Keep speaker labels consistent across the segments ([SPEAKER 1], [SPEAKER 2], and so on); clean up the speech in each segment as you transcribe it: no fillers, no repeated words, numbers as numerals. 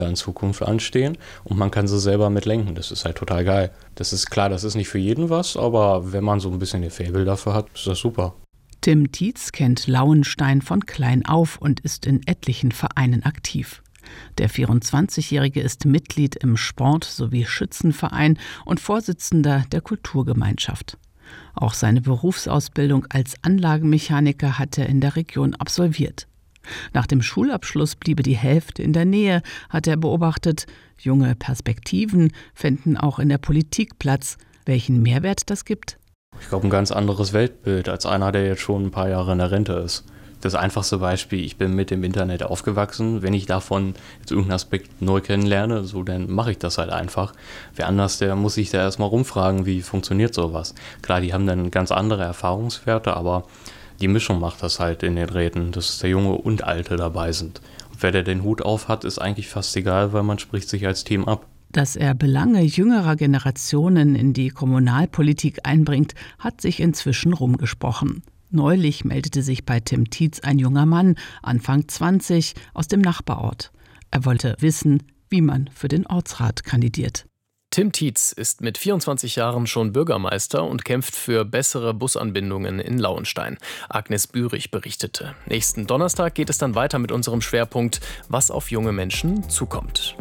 [SPEAKER 1] in Zukunft anstehen und man kann sie selber mitlenken. Das ist halt total geil. Das ist klar, das ist nicht für jeden was, aber wenn man so ein bisschen ein Faible dafür hat, ist das super.
[SPEAKER 2] Tim Tietz kennt Lauenstein von klein auf und ist in etlichen Vereinen aktiv. Der 24-Jährige ist Mitglied im Sport- sowie Schützenverein und Vorsitzender der Kulturgemeinschaft. Auch seine Berufsausbildung als Anlagenmechaniker hat er in der Region absolviert. Nach dem Schulabschluss bliebe die Hälfte in der Nähe, hat er beobachtet. Junge Perspektiven fänden auch in der Politik Platz. Welchen Mehrwert das gibt?
[SPEAKER 1] Ich glaube, ein ganz anderes Weltbild als einer, der jetzt schon ein paar Jahre in der Rente ist. Das einfachste Beispiel, ich bin mit dem Internet aufgewachsen. Wenn ich davon jetzt irgendeinen Aspekt neu kennenlerne, so dann mache ich das halt einfach. Wer anders, der muss sich da erstmal rumfragen, wie funktioniert sowas. Klar, die haben dann ganz andere Erfahrungswerte, aber die Mischung macht das halt in den Räten, dass der Junge und Alte dabei sind. Und wer der den Hut auf hat, ist eigentlich fast egal, weil man spricht sich als Team ab.
[SPEAKER 2] Dass er Belange jüngerer Generationen in die Kommunalpolitik einbringt, hat sich inzwischen rumgesprochen. Neulich meldete sich bei Tim Tietz ein junger Mann, Anfang 20, aus dem Nachbarort. Er wollte wissen, wie man für den Ortsrat kandidiert.
[SPEAKER 3] Tim Tietz ist mit 24 Jahren schon Bürgermeister und kämpft für bessere Busanbindungen in Lauenstein. Agnes Bürich berichtete. Nächsten Donnerstag geht es dann weiter mit unserem Schwerpunkt, was auf junge Menschen zukommt.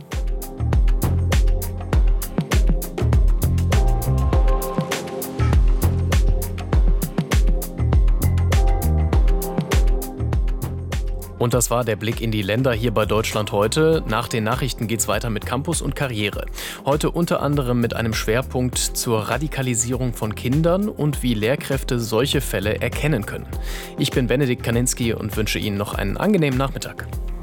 [SPEAKER 3] Und das war der Blick in die Länder hier bei Deutschland heute. Nach den Nachrichten geht's weiter mit Campus und Karriere. Heute unter anderem mit einem Schwerpunkt zur Radikalisierung von Kindern und wie Lehrkräfte solche Fälle erkennen können. Ich bin Benedikt Kaninski und wünsche Ihnen noch einen angenehmen Nachmittag.